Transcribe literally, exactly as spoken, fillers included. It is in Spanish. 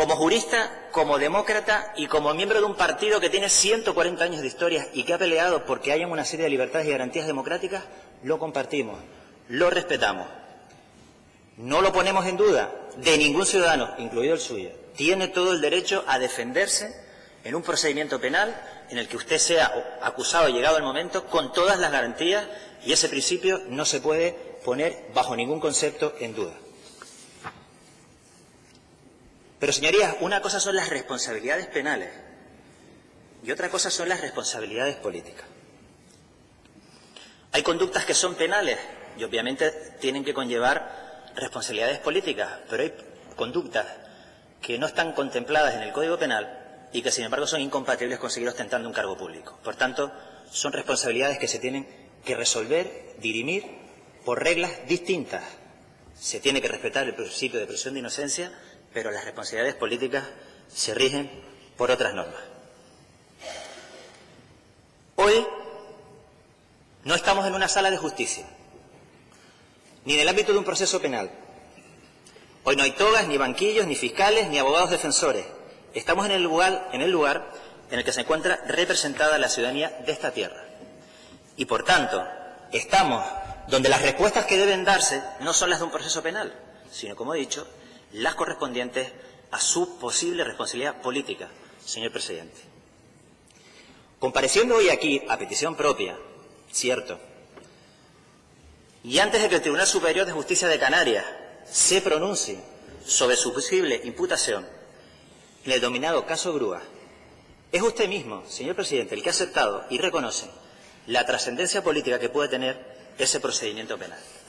Como jurista, como demócrata y como miembro de un partido que tiene ciento cuarenta años de historia y que ha peleado porque hayan una serie de libertades y garantías democráticas, lo compartimos, lo respetamos. No lo ponemos en duda de ningún ciudadano, incluido el suyo. Tiene todo el derecho a defenderse en un procedimiento penal en el que usted sea acusado, llegado el momento, con todas las garantías, y ese principio no se puede poner bajo ningún concepto en duda. Pero, señorías, una cosa son las responsabilidades penales y otra cosa son las responsabilidades políticas. Hay conductas que son penales y obviamente tienen que conllevar responsabilidades políticas, pero hay conductas que no están contempladas en el Código Penal y que, sin embargo, son incompatibles con seguir ostentando un cargo público. Por tanto, son responsabilidades que se tienen que resolver, dirimir por reglas distintas. Se tiene que respetar el principio de presunción de inocencia, pero las responsabilidades políticas se rigen por otras normas. Hoy no estamos en una sala de justicia, ni en el ámbito de un proceso penal. Hoy no hay togas, ni banquillos, ni fiscales, ni abogados defensores. Estamos en el lugar en el, lugar en el que se encuentra representada la ciudadanía de esta tierra. Y, por tanto, estamos donde las respuestas que deben darse no son las de un proceso penal, sino, como he dicho, las correspondientes a su posible responsabilidad política, señor presidente. Compareciendo hoy aquí a petición propia, cierto, y antes de que el Tribunal Superior de Justicia de Canarias se pronuncie sobre su posible imputación en el denominado caso Grúa, es usted mismo, señor presidente, el que ha aceptado y reconoce la trascendencia política que puede tener ese procedimiento penal.